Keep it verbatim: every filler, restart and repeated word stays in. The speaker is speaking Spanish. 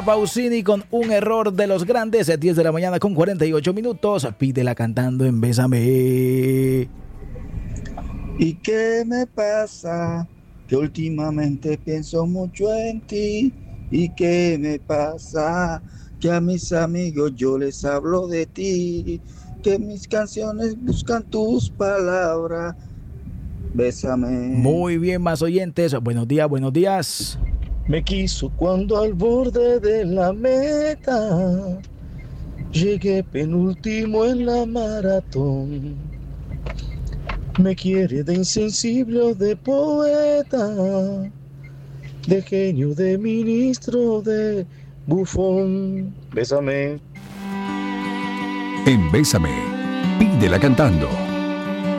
Pausini con Un error de los grandes, diez de la mañana con cuarenta y ocho minutos. Pídela cantando en Bésame. ¿Y qué me pasa? Que últimamente pienso mucho en ti. ¿Y qué me pasa? Que a mis amigos yo les hablo de ti. Que mis canciones buscan tus palabras. Bésame. Muy bien, más oyentes. Buenos días, buenos días. Me quiso cuando al borde de la meta llegué penúltimo en la maratón. Me quiere de insensible o de poeta, de genio, de ministro, de bufón. Bésame. En Bésame, pídela cantando.